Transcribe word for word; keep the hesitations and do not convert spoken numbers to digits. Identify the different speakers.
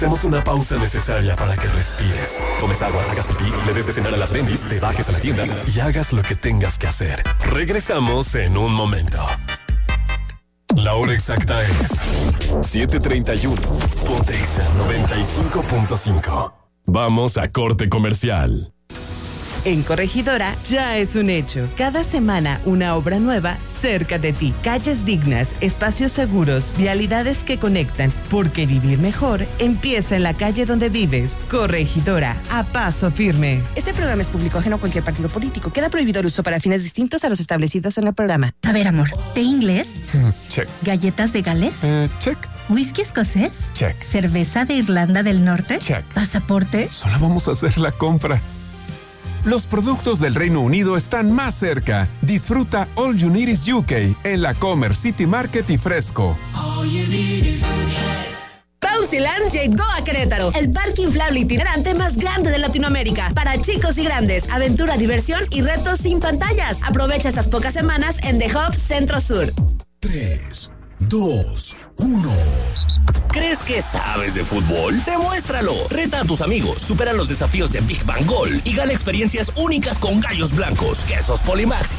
Speaker 1: Hacemos una pausa necesaria para que respires, tomes agua, hagas pipí, le des de cenar a las bendis, te bajes a la tienda y hagas lo que tengas que hacer. Regresamos en un momento. La hora exacta es siete treinta y uno. Ponte Exa noventa y cinco punto cinco. Vamos a corte comercial.
Speaker 2: En Corregidora ya es un hecho. Cada semana una obra nueva cerca de ti. Calles dignas, espacios seguros, vialidades que conectan. Porque vivir mejor empieza en la calle donde vives. Corregidora, a paso firme.
Speaker 3: Este programa es público ajeno a cualquier partido político. Queda prohibido el uso para fines distintos a los establecidos en el programa.
Speaker 4: A ver, amor, ¿té inglés?
Speaker 5: Check.
Speaker 4: ¿Galletas de Gales?
Speaker 5: Eh, check.
Speaker 4: ¿Whisky escocés?
Speaker 5: Check.
Speaker 4: ¿Cerveza de Irlanda del Norte?
Speaker 5: Check.
Speaker 4: ¿Pasaporte?
Speaker 5: Solo vamos a hacer la compra. Los productos del Reino Unido están más cerca. Disfruta All You Need Is U K en la Comer City Market y Fresco.
Speaker 6: All you need is U K.
Speaker 7: Bouncyland llegó a Querétaro, el parque inflable itinerante más grande de Latinoamérica. Para chicos y grandes, aventura, diversión y retos sin pantallas. Aprovecha estas pocas semanas en The Hub Centro Sur.
Speaker 8: tres, dos, uno.
Speaker 9: ¿Crees que sabes de fútbol? ¡Demuéstralo! Reta a tus amigos, supera los desafíos de Big Bang Gol y gana experiencias únicas con gallos blancos, quesos Polimax